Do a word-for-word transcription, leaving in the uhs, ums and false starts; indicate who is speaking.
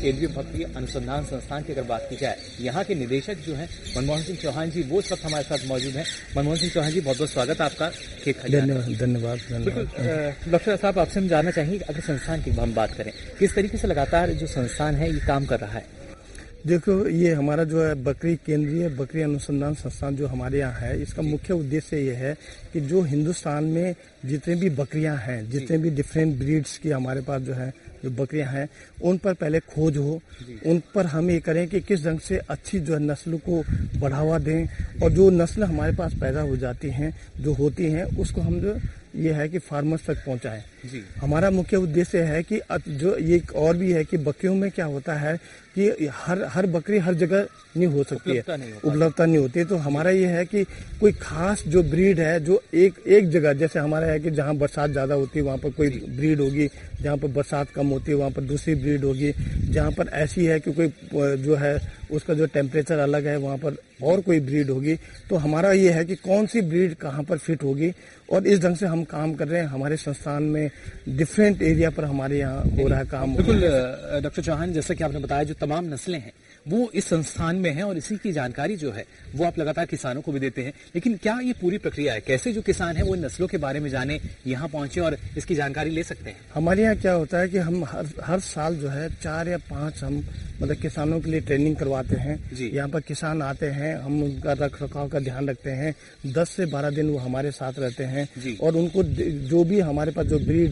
Speaker 1: केंद्रीय बकरी अनुसंधान संस्थान की अगर बात की जाए, यहाँ के निदेशक जो हैं मनमोहन सिंह चौहान जी, वो इस वक्त हमारे साथ मौजूद हैं। मनमोहन सिंह चौहान जी, बहुत बहुत स्वागत है आपका खेत खलिहान।
Speaker 2: धन्यवाद।
Speaker 1: बिल्कुल डॉक्टर साहब, आपसे हम जानना चाहेंगे, अगर संस्थान की हम बात करें, किस तरीके से लगातार जो संस्थान है ये काम कर रहा है?
Speaker 2: देखो, ये हमारा जो है बकरी केंद्रीय बकरी अनुसंधान संस्थान जो हमारे यहाँ है, इसका मुख्य उद्देश्य ये है कि जो हिंदुस्तान में जितने भी बकरियां हैं, जितने भी डिफरेंट ब्रीड्स की हमारे पास जो है जो बकरियां हैं, उन पर पहले खोज हो, उन पर हम ये करें कि किस ढंग से अच्छी जो है नस्ल को बढ़ावा दें, और जो नस्ल हमारे पास पैदा हो जाती हैं, जो होती हैं, उसको हम जो ये है कि फार्मर्स तक पहुंचाएं। जी। हमारा मुख्य उद्देश्य है कि जो ये और भी है कि बकरियों में क्या होता है कि हर हर बकरी हर जगह नहीं हो सकती है, उपलब्धता नहीं होती है। तो हमारा ये है कि कोई खास जो ब्रीड है जो एक एक जगह, जैसे हमारा है कि जहाँ बरसात ज्यादा होती है वहाँ पर कोई ब्रीड होगी, जहाँ पर बरसात कम होती है वहाँ पर दूसरी ब्रीड होगी, जहाँ पर ऐसी है कि कोई जो है उसका जो टेम्परेचर अलग है वहाँ पर और कोई ब्रीड होगी। तो हमारा ये है कि कौन सी ब्रीड कहाँ पर फिट होगी, और इस ढंग से हम काम कर रहे हैं। हमारे संस्थान में डिफरेंट एरिया पर हमारे यहाँ हो रहा है काम।
Speaker 1: बिल्कुल डॉक्टर चौहान, जैसा कि आपने बताया, जो तमाम नस्लें हैं वो इस संस्थान में है और इसी की जानकारी जो है वो आप लगातार किसानों को भी देते हैं। लेकिन क्या ये पूरी प्रक्रिया है, कैसे जो किसान है वो नस्लों के बारे में जाने, यहाँ पहुंचे और इसकी जानकारी ले सकते हैं?
Speaker 2: हमारे यहाँ क्या होता है कि हम हर हर साल जो है चार या पांच हम मतलब किसानों के लिए ट्रेनिंग करवाते हैं। यहाँ पर किसान आते हैं, हम उनका रख रखाव का ध्यान रखते हैं। दस से बारह दिन वो हमारे साथ रहते हैं और उनको जो भी हमारे पास जो ब्रीड